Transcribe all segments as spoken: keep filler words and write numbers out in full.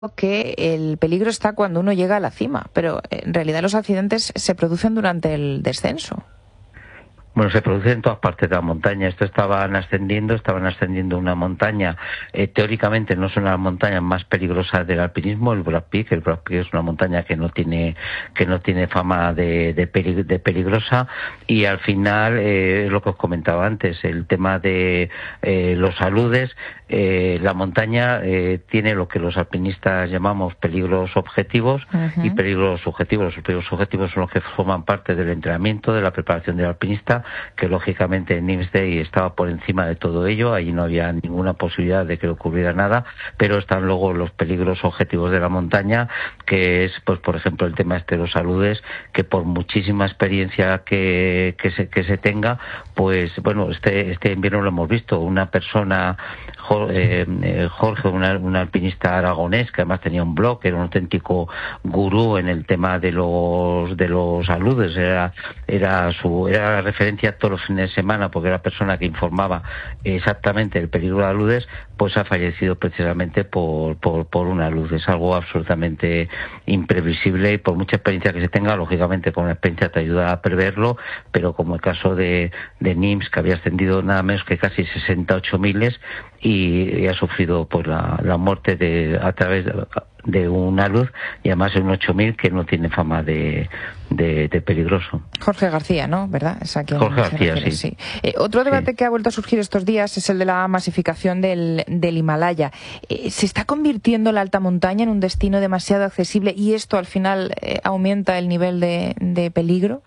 que el peligro está cuando uno llega a la cima, pero en realidad los accidentes se producen durante el descenso. Bueno, se produce en todas partes de la montaña. Esto estaban ascendiendo, estaban ascendiendo una montaña. Eh, teóricamente no son las montañas más peligrosas del alpinismo, el Broad Peak. El Broad Peak es una montaña que no tiene que no tiene fama de, de, pelig- de peligrosa. Y al final, eh, es lo que os comentaba antes, el tema de eh, los aludes. Eh, la montaña eh, tiene lo que los alpinistas llamamos peligros objetivos uh-huh. y peligros subjetivos. Los peligros subjetivos son los que forman parte del entrenamiento, de la preparación del alpinista, que lógicamente en Nym's Day estaba por encima de todo ello, allí no había ninguna posibilidad de que ocurriera nada, pero están luego los peligros objetivos de la montaña, que es, pues por ejemplo, el tema este de los aludes, que por muchísima experiencia que, que, se, que se tenga, pues bueno, este, este invierno lo hemos visto, una persona, eh, Jorge, una, un alpinista aragonés, que además tenía un blog, era un auténtico gurú en el tema de los de los aludes, era, era su era la referencia todos los fines de semana, porque era la persona que informaba exactamente el peligro de aludes, pues ha fallecido precisamente por, por, por una luz. Es algo absolutamente imprevisible y por mucha experiencia que se tenga, lógicamente con la experiencia te ayuda a preverlo, pero como el caso de, de Nym's, que había ascendido nada menos que casi sesenta y ocho miles y, y ha sufrido pues la, la muerte de a través de, de una luz, y además en un ocho mil que no tiene fama de, de, de peligroso. Jorge García, ¿no? ¿Verdad? Es a quien Jorge García, refiere, sí. sí. Eh, otro debate sí. que ha vuelto a surgir estos días es el de la masificación del, del Himalaya. Eh, ¿Se está convirtiendo la alta montaña en un destino demasiado accesible y esto al final eh, aumenta el nivel de, de peligro?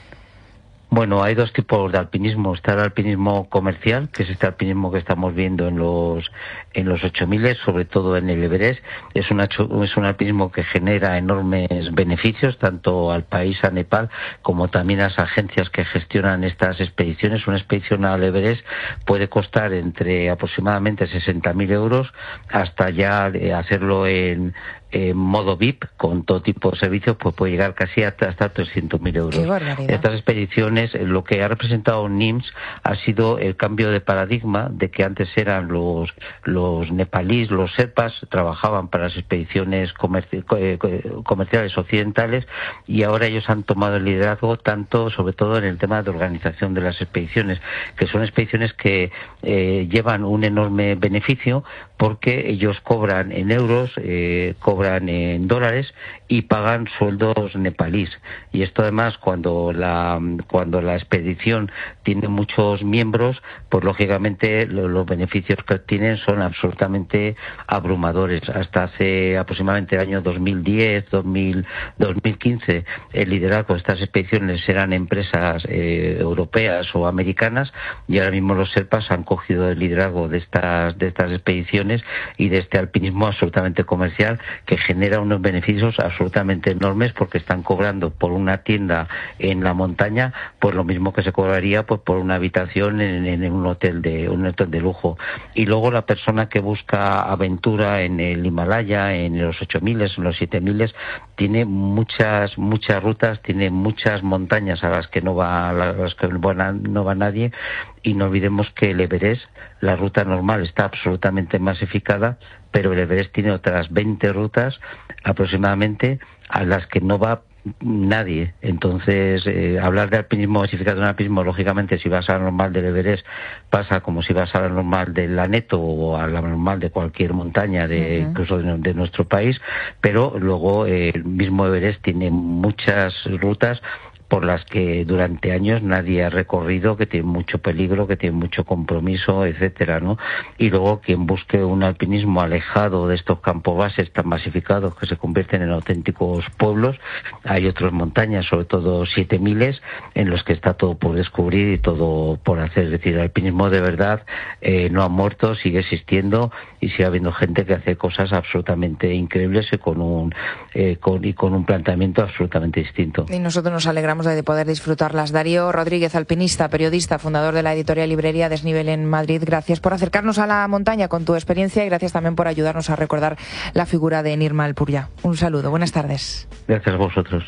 Bueno, hay dos tipos de alpinismo. Está el alpinismo comercial, que es este alpinismo que estamos viendo en los en los ocho mil, sobre todo en el Everest. Es, una, es un alpinismo que genera enormes beneficios, tanto al país, a Nepal, como también a las agencias que gestionan estas expediciones. Una expedición al Everest puede costar entre aproximadamente sesenta mil euros hasta ya hacerlo en en modo V I P, con todo tipo de servicios, pues puede llegar casi hasta, hasta trescientos mil euros. ¡Qué barbaridad! Estas expediciones, lo que ha representado Nym's ha sido el cambio de paradigma, de que antes eran los los nepalíes, los sherpas, trabajaban para las expediciones comerci- comerciales occidentales, y ahora ellos han tomado el liderazgo, tanto, sobre todo en el tema de organización de las expediciones, que son expediciones que eh, llevan un enorme beneficio, porque ellos cobran en euros, eh, cobran en dólares y pagan sueldos nepalíes. Y esto además, cuando la cuando la expedición tiene muchos miembros, pues lógicamente lo, los beneficios que obtienen son absolutamente abrumadores. Hasta hace aproximadamente el año dos mil diez, dos mil, dos mil quince, el liderazgo de estas expediciones eran empresas eh, europeas o americanas, y ahora mismo los sherpas han cogido el liderazgo de estas de estas expediciones y de este alpinismo absolutamente comercial, que genera unos beneficios absolutamente enormes, porque están cobrando por una tienda en la montaña pues lo mismo que se cobraría pues por una habitación en, en un hotel de un hotel de lujo. Y luego la persona que busca aventura en el Himalaya, en los ocho mil, en los siete mil, tiene muchas muchas rutas, tiene muchas montañas a las que no va a las que no va nadie. Y no olvidemos que el Everest, la ruta normal está absolutamente masificada, pero el Everest tiene otras veinte rutas aproximadamente a las que no va nadie. Entonces, eh, hablar de alpinismo masificado en alpinismo, lógicamente, si vas a la normal del Everest, pasa como si vas a la normal del Aneto o a la normal de cualquier montaña, de uh-huh. incluso de, de nuestro país, pero luego eh, el mismo Everest tiene muchas rutas por las que durante años nadie ha recorrido, que tiene mucho peligro, que tiene mucho compromiso, etcétera, ¿no? Y luego quien busque un alpinismo alejado de estos campos bases tan masificados que se convierten en auténticos pueblos, hay otras montañas, sobre todo siete miles, en los que está todo por descubrir y todo por hacer. Es decir, el alpinismo de verdad eh, no ha muerto, sigue existiendo y sigue habiendo gente que hace cosas absolutamente increíbles y con un eh, con, y con un planteamiento absolutamente distinto. Y nosotros nos alegramos de poder disfrutarlas. Darío Rodríguez, alpinista, periodista, fundador de la editorial Librería Desnivel en Madrid. Gracias por acercarnos a la montaña con tu experiencia y gracias también por ayudarnos a recordar la figura de Nirma Alpurya. Un saludo, buenas tardes. Gracias a vosotros.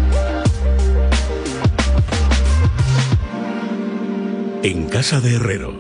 En casa de Herrero.